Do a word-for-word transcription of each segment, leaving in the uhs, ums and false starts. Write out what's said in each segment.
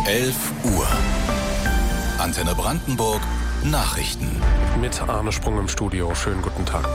elf Uhr. Antenne Brandenburg Nachrichten. Mit Arne Sprung im Studio. Schönen guten Tag.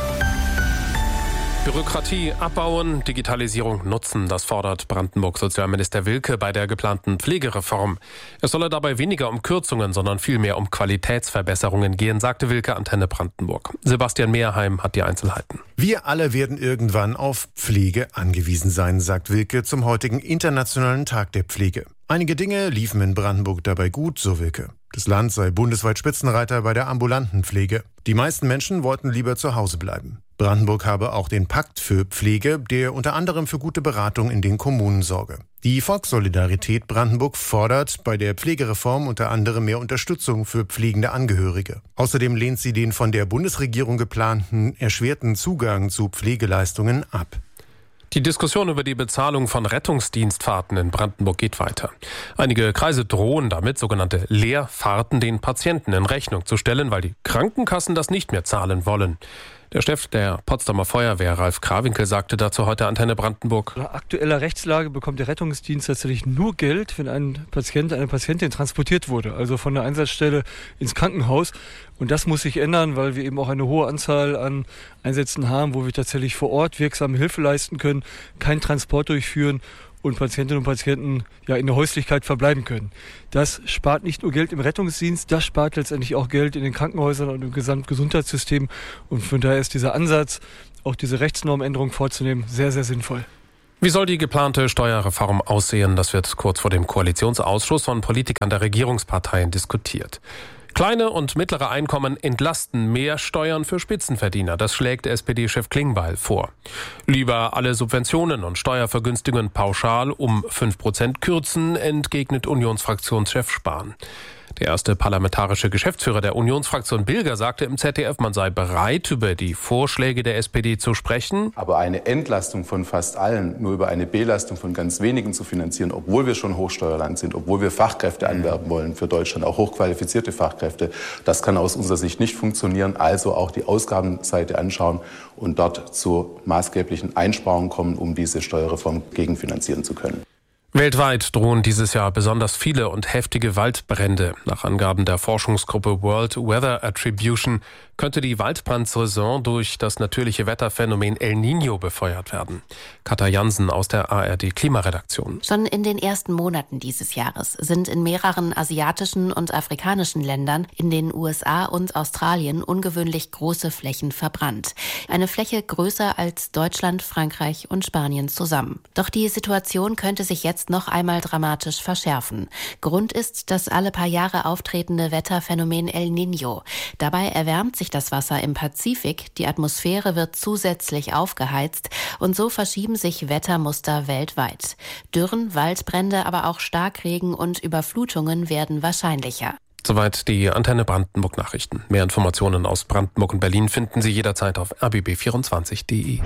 Bürokratie abbauen, Digitalisierung nutzen, das fordert Brandenburg-Sozialminister Wilke bei der geplanten Pflegereform. Es solle dabei weniger um Kürzungen, sondern vielmehr um Qualitätsverbesserungen gehen, sagte Wilke Antenne Brandenburg. Sebastian Mehrheim hat die Einzelheiten. Wir alle werden irgendwann auf Pflege angewiesen sein, sagt Wilke zum heutigen Internationalen Tag der Pflege. Einige Dinge liefen in Brandenburg dabei gut, so Wilke. Das Land sei bundesweit Spitzenreiter bei der ambulanten Pflege. Die meisten Menschen wollten lieber zu Hause bleiben. Brandenburg habe auch den Pakt für Pflege, der unter anderem für gute Beratung in den Kommunen sorge. Die Volkssolidarität Brandenburg fordert bei der Pflegereform unter anderem mehr Unterstützung für pflegende Angehörige. Außerdem lehnt sie den von der Bundesregierung geplanten erschwerten Zugang zu Pflegeleistungen ab. Die Diskussion über die Bezahlung von Rettungsdienstfahrten in Brandenburg geht weiter. Einige Kreise drohen damit, sogenannte Leerfahrten den Patienten in Rechnung zu stellen, weil die Krankenkassen das nicht mehr zahlen wollen. Der Chef der Potsdamer Feuerwehr, Ralf Krawinkel, sagte dazu heute Antenne Brandenburg: Nach aktueller Rechtslage bekommt der Rettungsdienst tatsächlich nur Geld, wenn ein Patient, eine Patientin transportiert wurde, also von der Einsatzstelle ins Krankenhaus. Und das muss sich ändern, weil wir eben auch eine hohe Anzahl an Einsätzen haben, wo wir tatsächlich vor Ort wirksame Hilfe leisten können, keinen Transport durchführen und Patientinnen und Patienten ja in der Häuslichkeit verbleiben können. Das spart nicht nur Geld im Rettungsdienst, das spart letztendlich auch Geld in den Krankenhäusern und im Gesamtgesundheitssystem. Und von daher ist dieser Ansatz, auch diese Rechtsnormänderung vorzunehmen, sehr, sehr sinnvoll. Wie soll die geplante Steuerreform aussehen? Das wird kurz vor dem Koalitionsausschuss von Politikern der Regierungsparteien diskutiert. Kleine und mittlere Einkommen entlasten mehr Steuern für Spitzenverdiener. Das schlägt S P D-Chef Klingbeil vor. Lieber alle Subventionen und Steuervergünstigungen pauschal um fünf Prozent kürzen, entgegnet Unionsfraktionschef Spahn. Der erste parlamentarische Geschäftsführer der Unionsfraktion Bilger sagte im Z D F, man sei bereit, über die Vorschläge der S P D zu sprechen. Aber eine Entlastung von fast allen nur über eine Belastung von ganz wenigen zu finanzieren, obwohl wir schon Hochsteuerland sind, obwohl wir Fachkräfte anwerben wollen für Deutschland, auch hochqualifizierte Fachkräfte, das kann aus unserer Sicht nicht funktionieren. Also auch die Ausgabenseite anschauen und dort zu maßgeblichen Einsparungen kommen, um diese Steuerreform gegenfinanzieren zu können. Weltweit drohen dieses Jahr besonders viele und heftige Waldbrände. Nach Angaben der Forschungsgruppe World Weather Attribution könnte die Waldbrandsaison durch das natürliche Wetterphänomen El Niño befeuert werden. Katja Jansen aus der A R D-Klimaredaktion. Schon in den ersten Monaten dieses Jahres sind in mehreren asiatischen und afrikanischen Ländern, in den U S A und Australien, ungewöhnlich große Flächen verbrannt. Eine Fläche größer als Deutschland, Frankreich und Spanien zusammen. Doch die Situation könnte sich jetzt noch einmal dramatisch verschärfen. Grund ist das alle paar Jahre auftretende Wetterphänomen El Niño. Dabei erwärmt sich das Wasser im Pazifik, die Atmosphäre wird zusätzlich aufgeheizt und so verschieben sich Wettermuster weltweit. Dürren, Waldbrände, aber auch Starkregen und Überflutungen werden wahrscheinlicher. Soweit die Antenne Brandenburg Nachrichten. Mehr Informationen aus Brandenburg und Berlin finden Sie jederzeit auf r b b vierundzwanzig punkt d e.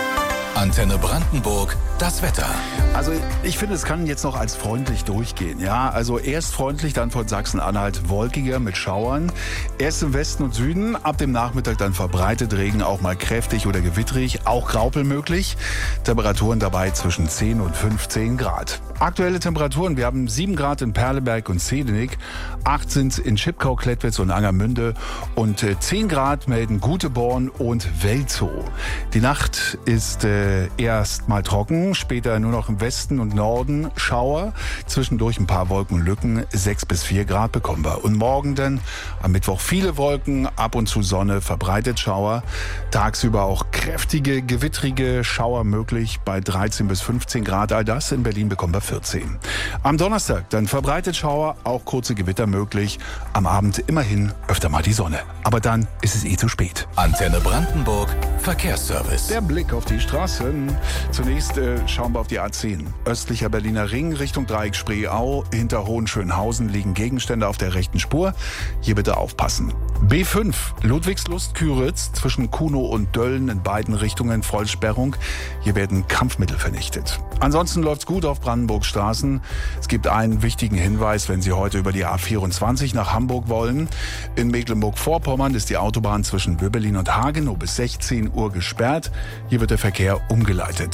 Antenne Brandenburg, das Wetter. Also ich finde, es kann jetzt noch als freundlich durchgehen. Ja, also erst freundlich, dann von Sachsen-Anhalt wolkiger mit Schauern. Erst im Westen und Süden, ab dem Nachmittag dann verbreitet Regen, auch mal kräftig oder gewittrig, auch Graupel möglich. Temperaturen dabei zwischen zehn und fünfzehn Grad. Aktuelle Temperaturen, wir haben sieben Grad in Perleberg und Zedenik, acht sind in Schipkau, Klettwitz und Angermünde und zehn Grad melden Guteborn und Welzow. Die Nacht ist äh, erst mal trocken, später nur noch im Westen und Norden Schauer, zwischendurch ein paar Wolkenlücken, sechs bis vier Grad bekommen wir. Und morgen dann am Mittwoch viele Wolken, ab und zu Sonne, verbreitet Schauer, tagsüber auch kräftige, gewittrige Schauer möglich bei dreizehn bis fünfzehn Grad, all das in Berlin bekommen wir vierzehn. Am Donnerstag dann verbreitet Schauer, auch kurze Gewitter möglich, am Abend immerhin öfter mal die Sonne. Aber dann ist es eh zu spät. Antenne Brandenburg, Verkehrsservice. Der Blick auf die Straße. Zunächst äh, schauen wir auf die A zehn. Östlicher Berliner Ring Richtung Dreieck Spreeau. Hinter Hohenschönhausen liegen Gegenstände auf der rechten Spur. Hier bitte aufpassen. B fünf Ludwigslust-Küritz zwischen Kunow und Dölln in beiden Richtungen Vollsperrung. Hier werden Kampfmittel vernichtet. Ansonsten läuft's gut auf Brandenburgs Straßen. Es gibt einen wichtigen Hinweis, wenn Sie heute über die A vierundzwanzig nach Hamburg wollen. In Mecklenburg-Vorpommern ist die Autobahn zwischen Böblin und Hagenow bis sechzehn Uhr gesperrt. Hier wird der Verkehr umgeleitet.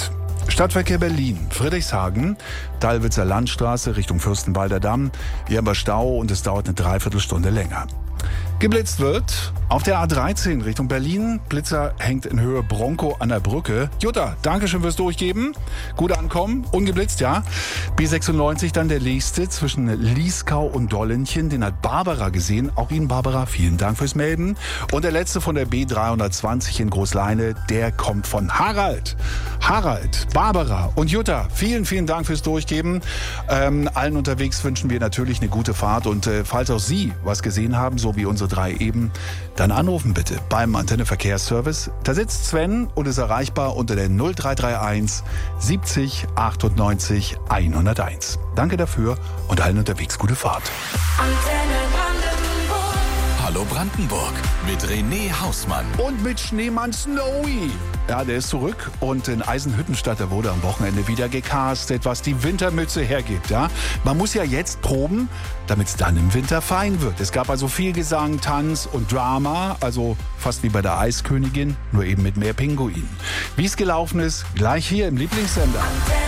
Stadtverkehr Berlin, Friedrichshagen, Dalwitzer Landstraße Richtung Fürstenwalder Damm. Hier haben wir Stau und es dauert eine Dreiviertelstunde länger. Geblitzt wird auf der A dreizehn Richtung Berlin. Blitzer hängt in Höhe Bronco an der Brücke. Jutta, Dankeschön fürs Durchgeben. Gut ankommen. Ungeblitzt, ja. B sechsundneunzig dann der nächste zwischen Lieskau und Dollenchen. Den hat Barbara gesehen. Auch Ihnen, Barbara, vielen Dank fürs Melden. Und der letzte von der B dreihundertzwanzig in Großleine, der kommt von Harald. Harald, Barbara und Jutta, vielen, vielen Dank fürs Durchgeben. Ähm, allen unterwegs wünschen wir natürlich eine gute Fahrt. Und äh, falls auch Sie was gesehen haben, so wie unsere drei eben, dann anrufen bitte beim Antenne Verkehrsservice. Da sitzt Sven und ist erreichbar unter der null drei drei eins siebzig achtundneunzig hunderteins. Danke dafür und allen unterwegs gute Fahrt. Antenne Brandenburg. Hallo Brandenburg mit René Hausmann. Und mit Schneemann Snowy. Ja, der ist zurück und in Eisenhüttenstadt, da wurde am Wochenende wieder gecastet, was die Wintermütze hergibt. Ja? Man muss ja jetzt proben, damit es dann im Winter fein wird. Es gab also viel Gesang, Tanz und Drama, also fast wie bei der Eiskönigin, nur eben mit mehr Pinguinen. Wie es gelaufen ist, gleich hier im Lieblingssender.